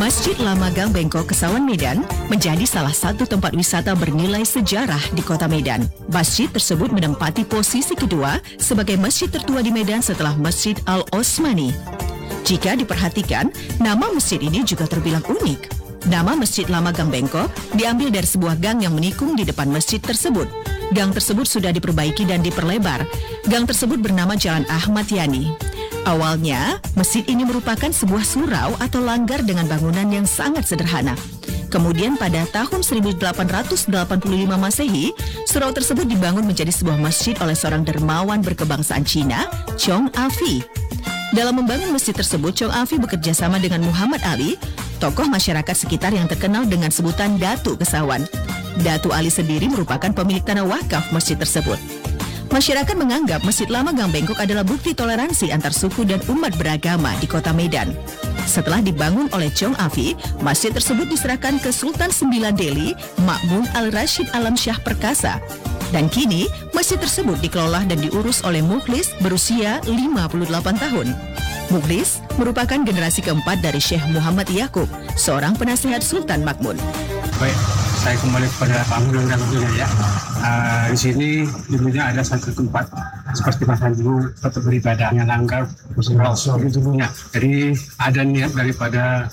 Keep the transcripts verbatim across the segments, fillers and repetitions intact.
Masjid Lama Gang Bengkok, Kesawan, Medan menjadi salah satu tempat wisata bernilai sejarah di kota Medan. Masjid tersebut menempati posisi kedua sebagai masjid tertua di Medan setelah Masjid Al-Osmani. Jika diperhatikan, nama masjid ini juga terbilang unik. Nama Masjid Lama Gang Bengkok diambil dari sebuah gang yang menikung di depan masjid tersebut. Gang tersebut sudah diperbaiki dan diperlebar. Gang tersebut bernama Jalan Ahmad Yani. Awalnya, masjid ini merupakan sebuah surau atau langgar dengan bangunan yang sangat sederhana. Kemudian pada tahun seribu delapan ratus delapan puluh lima Masehi, surau tersebut dibangun menjadi sebuah masjid oleh seorang dermawan berkebangsaan Cina, Chong Afi. Dalam membangun masjid tersebut, Chong Afi bekerja sama dengan Muhammad Ali, tokoh masyarakat sekitar yang terkenal dengan sebutan Datu Kesawan. Datu Ali sendiri merupakan pemilik tanah wakaf masjid tersebut. Masyarakat menganggap Masjid Lama Gang Bengkok adalah bukti toleransi antar suku dan umat beragama di kota Medan. Setelah dibangun oleh Chong Afi, masjid tersebut diserahkan ke Sultan Sembilan Delhi, Ma'mun Al-Rashid Alam Shah Perkasa. Dan kini, masjid tersebut dikelola dan diurus oleh Mukhlis berusia lima puluh delapan tahun. Mukhlis merupakan generasi keempat dari Syekh Muhammad Yaqub, seorang penasihat Sultan Ma'mun. Baik, saya kembali kepada bangunan dan dulunya ya. Uh, di sini dulunya ada satu tempat seperti pasar dulu tetap beribadah yang langgar Rasul dulunya. Jadi ada niat daripada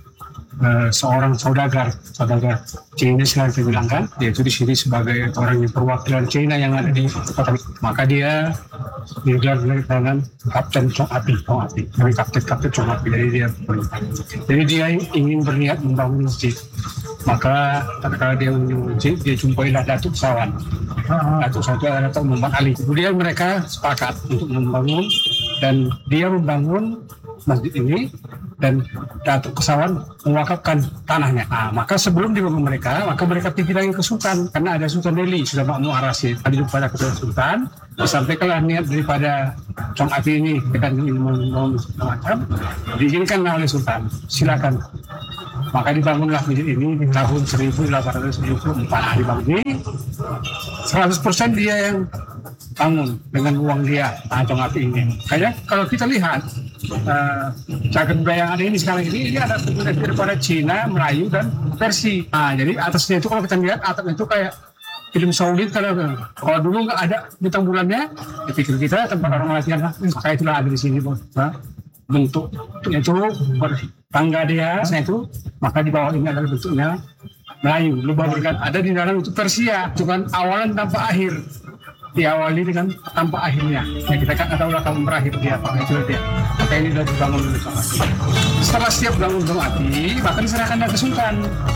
uh, seorang saudagar, saudagar Cina yang saya bilang kan, yaitu di sini sebagai orang yang perwakilan Cina yang ada di kota. Maka dia digelar dengan Kapten Chong Afi, Chong Afi, dari Kapten Kapten Chong Afi. Jadi dia, jadi dia ingin berniat membangun masjid. Maka ketika dia membangun masjid, dia jumpailah Datuk Kesawan. Datuk Kesawan itu adalah Datuk Muhammad Ali. Kemudian mereka sepakat untuk membangun, dan dia membangun masjid ini, dan Datuk Kesawan mewakafkan tanahnya. Nah, maka sebelum dibangun mereka, maka mereka pergi lagi ke Sultan, karena ada Sultan Delhi, sudah Ma'mun Ar-Rasyid. Tadi kepada Ketua Sultan, disampaikanlah niat daripada Chong Afi ini, kita ingin membangun macam, diizinkanlah oleh Sultan, silakan. Maka dibangunlah masjid ini di tahun seribu delapan ratus tujuh puluh empat. Dibangun ini seratus persen dia yang bangun dengan uang dia, Chong Afi ini. Kayaknya kalau kita lihat uh, cagar budaya yang ada ini sekarang ini, ini ada daripada Cina, Melayu, dan Persia. Nah, jadi atasnya itu kalau kita lihat, atapnya itu kayak film Saudi. Kalau, kalau dulu nggak ada bintang bulannya, ya pikir kita tempat orang latihan, maka itulah ada di sini. Nah, bentuk itu bertangga dia, nah itu, maka di bawah ini adalah bentuknya Melayu. Lubang berkat ada di dalam itu Persia, cuman awalan tanpa akhir, diawali dengan tanpa akhirnya. Ya, kita kan tahu lah kamu berakhir dia apa itu dia. Maka ini sudah dibangun oleh Chong Afi. Setelah siap bangun Chong Afi, maka diserahkan ke Sultan.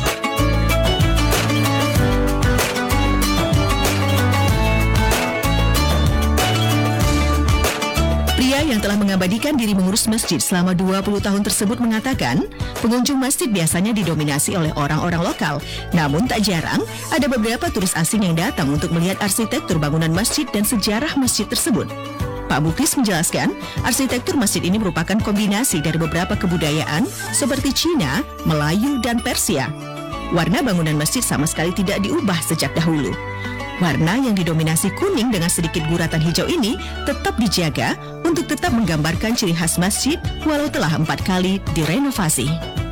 Pria yang telah mengabadikan diri mengurus masjid selama dua puluh tahun tersebut mengatakan, pengunjung masjid biasanya didominasi oleh orang-orang lokal. Namun tak jarang, ada beberapa turis asing yang datang untuk melihat arsitektur bangunan masjid dan sejarah masjid tersebut. Pak Mukhlis menjelaskan, arsitektur masjid ini merupakan kombinasi dari beberapa kebudayaan seperti Cina, Melayu, dan Persia. Warna bangunan masjid sama sekali tidak diubah sejak dahulu. Warna yang didominasi kuning dengan sedikit guratan hijau ini tetap dijaga untuk tetap menggambarkan ciri khas masjid walau telah empat kali direnovasi.